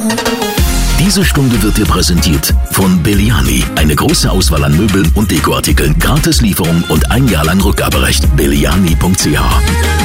Diese Stunde wird dir präsentiert von Belliani. Eine große Auswahl an Möbeln und Dekoartikeln. Gratis Lieferung und 1 Jahr lang Rückgaberecht. Belliani.ch